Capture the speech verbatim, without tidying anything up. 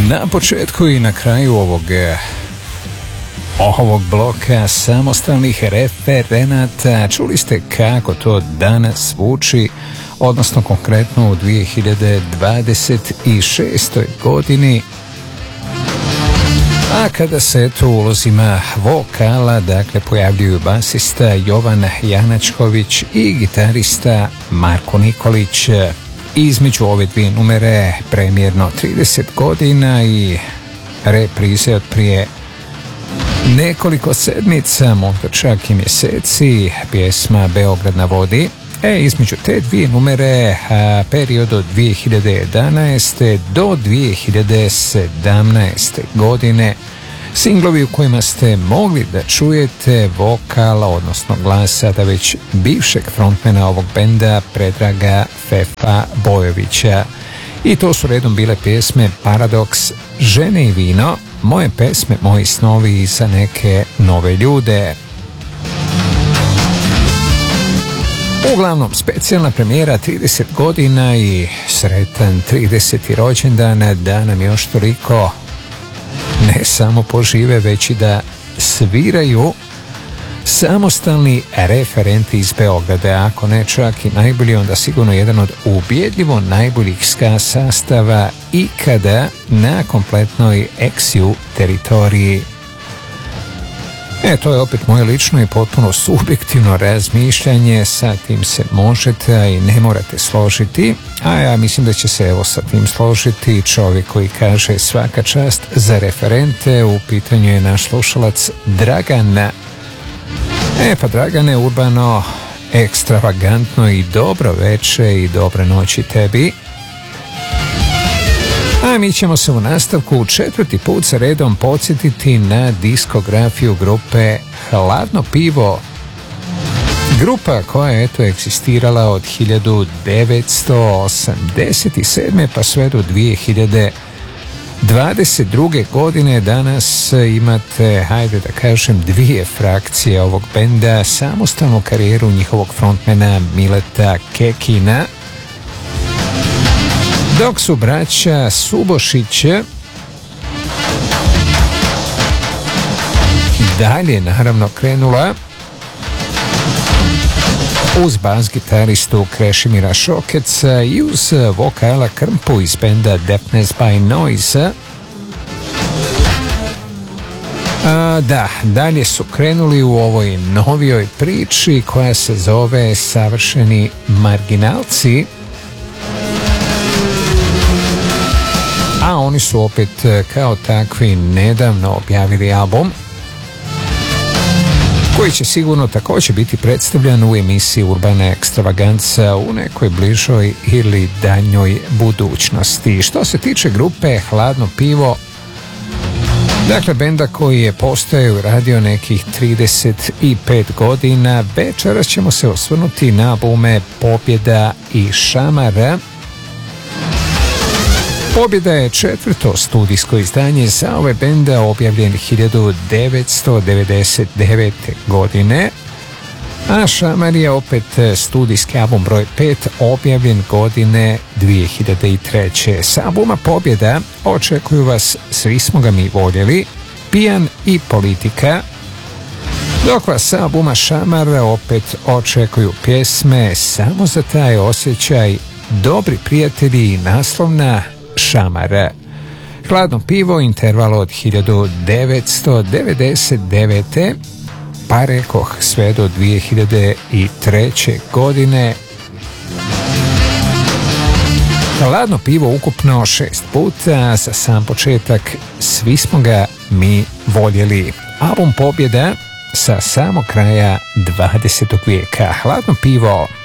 Na početku i na kraju ovog ovog bloka samostalnih referenata čuli ste kako to danas zvuči, odnosno konkretno u dvije hiljade dvadeset šestoj godini, a kada se eto u ulozima vokala dakle pojavljuju basista Jovan Janačković i gitarista Marko Nikolić. Između ove dvije numere premijerno trideset godina i reprize od prije nekoliko sedmica, možda čak i mjeseci, pjesma Beograd na vodi. E, između te dvije numere a, period od dvije hiljade jedanaeste do dvije hiljade sedamnaeste godine, singlovi u kojima ste mogli da čujete vokala, odnosno glas sada već bivšeg frontmena ovog benda Predraga Fefa Bojovića. I to su redom bile pjesme Paradoks, Žene i vino, Moje pesme, moji snovi i za neke nove ljude. Uglavnom, specijalna premijera trideset godina i sretan trideseti rođendan, da nam još toliko ne samo požive, već i da sviraju samostalni referenti iz Beograda. Ako ne čak i najbolji, onda sigurno jedan od ubjedljivo najboljih ska sastava ikada na kompletnoj Exiu teritoriji. E, to je opet moje lično i potpuno subjektivno razmišljanje, sa tim se možete i ne morate složiti, a ja mislim da će se evo sa tim složiti čovjek koji kaže svaka čast za referente. U pitanju je naš slušalac Dragan. E pa Dragane, urbano, ekstravagantno i dobro veče i dobre noći tebi. A mi ćemo se u nastavku četvrti put za redom podsjetiti na diskografiju grupe Hladno pivo. Grupa koja je eto egzistirala od hiljadu devetsto osamdeset sedme pa sve do dvije hiljade dvadeset druge godine. Danas imate, hajde da kažem, dvije frakcije ovog benda, samostalnu karijeru njihovog frontmena Mileta Kekina, dok su braća Subošić dalje naravno krenula uz bas gitaristu Krešimira Šokeca i uz vokala Krmpu iz benda Deafness by Noise. A, da, dalje su krenuli u ovoj novijoj priči koja se zove Savršeni marginalci. A oni su opet kao takvi nedavno objavili album koji će sigurno također biti predstavljan u emisiji Urbana ekstravaganca u nekoj bližoj ili daljnjoj budućnosti. Što se tiče grupe Hladno pivo, dakle benda koji je postojao i radio nekih trideset pet godina, večeras ćemo se osvrnuti na albume Pobjeda i Šamar. Pobjeda je četvrto studijsko izdanje za ove benda, objavljen hiljadu devetsto devedeset devete. godine, a Šamar je opet studijski album broj pet, objavljen godine dvije hiljade treće. Sa albuma Pobjeda očekuju vas Svi smo ga mi voljeli, Pijan i Politika, dok vas sa albuma Šamar opet očekuju pjesme Samo za taj osjećaj, Dobri prijatelji i naslovna Šamara. Hladno pivo, interval od hiljadu devetsto devedeset devete. pa rekoh sve do dvije hiljade treće. godine. Hladno pivo ukupno šest puta, za sam početak Svi smo ga mi voljeli. Album Pobjeda sa samog kraja dvadesetog vijeka. Hladno pivo.